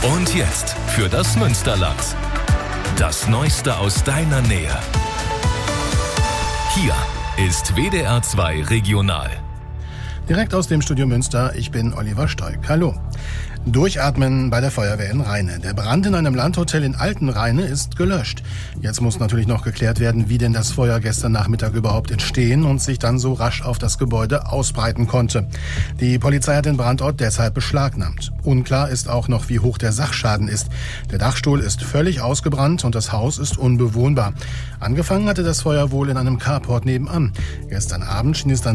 Und jetzt für das Münsterland. Das Neueste aus deiner Nähe. Hier ist WDR 2 Regional. Direkt aus dem Studio Münster, ich bin Oliver Stoik. Hallo. Durchatmen bei der Feuerwehr in Rheine. Der Brand in einem Landhotel in Altenrheine ist gelöscht. Jetzt muss natürlich noch geklärt werden, wie denn das Feuer gestern Nachmittag überhaupt entstehen und sich dann so rasch auf das Gebäude ausbreiten konnte. Die Polizei hat den Brandort deshalb beschlagnahmt. Unklar ist auch noch, wie hoch der Sachschaden ist. Der Dachstuhl ist völlig ausgebrannt und das Haus ist unbewohnbar. Angefangen hatte das Feuer wohl in einem Carport nebenan. Gestern Abend schien es dann